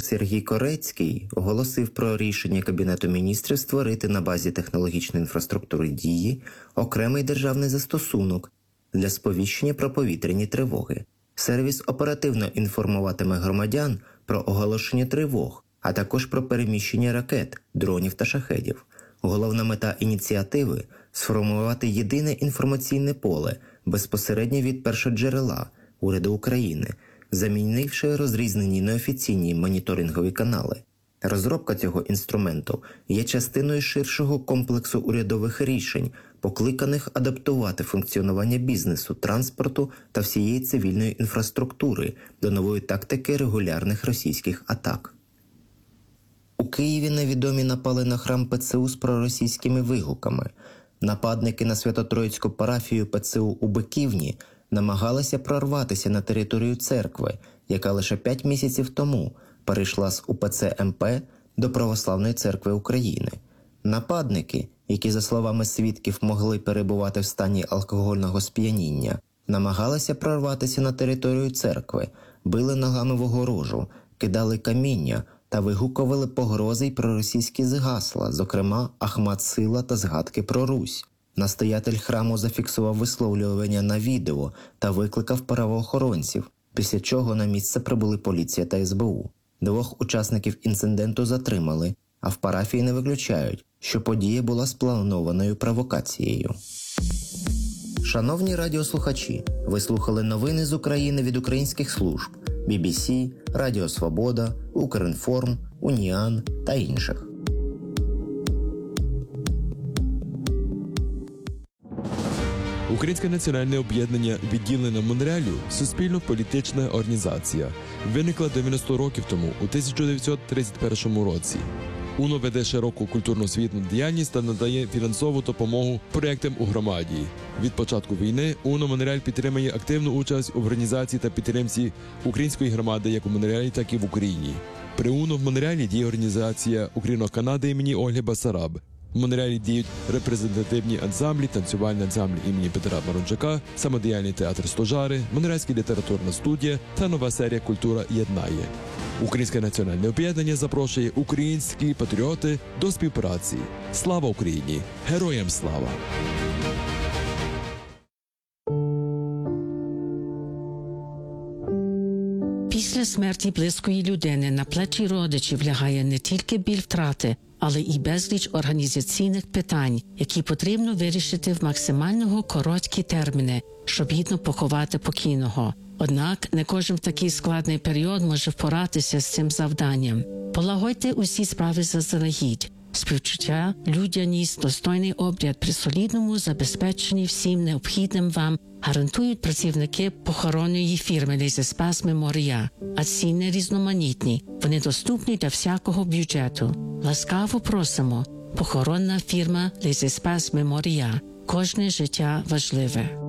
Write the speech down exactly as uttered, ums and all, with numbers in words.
Міністр Сергій Корецький оголосив про рішення Кабінету міністрів створити на базі технологічної інфраструктури «Дії» окремий державний застосунок для сповіщення про повітряні тривоги. Сервіс оперативно інформуватиме громадян про оголошення тривог, а також про переміщення ракет, дронів та шахедів. Головна мета ініціативи – сформувати єдине інформаційне поле безпосередньо від першоджерела уряду України, замінивши розрізнені неофіційні моніторингові канали. Розробка цього інструменту є частиною ширшого комплексу урядових рішень, покликаних адаптувати функціонування бізнесу, транспорту та всієї цивільної інфраструктури до нової тактики регулярних російських атак. У Києві невідомі напали на храм ПЦУ з проросійськими вигуками. Нападники на Свято-Троїцьку парафію ПЦУ у Биківні намагалися прорватися на територію церкви, яка лише п'ять місяців тому перейшла з УПЦ МП до Православної церкви України. Нападники, які, за словами свідків, могли перебувати в стані алкогольного сп'яніння, намагалися прорватися на територію церкви, били ногами в огорожу, кидали каміння та вигукували погрози й проросійські гасла, зокрема «Ахмат Сила» та згадки про Русь. Настоятель храму зафіксував висловлювання на відео та викликав правоохоронців, після чого на місце прибули поліція та ес бе у. Двох учасників інциденту затримали, а в парафії не виключають, що подія була спланованою провокацією. Шановні радіослухачі, ви слухали новини з України від українських служб бі бі сі, Радіо Свобода, Укрінформ, Уніан та інших. Українське національне об'єднання відділення Монреалю – суспільно-політична організація. Виникла дев'яносто років тому, у тисяча дев'ятсот тридцять першому році. УНО веде широку культурно-освітну діяльність та надає фінансову допомогу проєктам у громаді. Від початку війни УНО Монреаль підтримує активну участь у організації та підтримці української громади як у Монреалі, так і в Україні. При УНО в Монреалі діє організація Україно-Канади імені Ольги Басараб. В Монреалі діють репрезентативні ансамблі, танцювальний ансамбль імені Петра Марончака, самодіяльний театр «Стожари», Монреальська літературна студія та нова серія «Культура єднає». Українське національне об'єднання запрошує українські патріоти до співпраці. Слава Україні! Героям слава! Після смерті близької людини на плечі родичів лягає не тільки біль втрати, але і безліч організаційних питань, які потрібно вирішити в максимально короткі терміни, щоб гідно поховати покійного. Однак не кожен в такий складний період може впоратися з цим завданням. Полагодьте усі справи заздалегідь. Співчуття, людяність, достойний обряд при солідному забезпеченні всім необхідним вам гарантують працівники похоронної фірми Les Espaces Memoria, а ціни різноманітні, вони доступні для всякого бюджету. Ласкаво просимо. Похоронна фірма Les Espaces Memoria. Кожне життя важливе.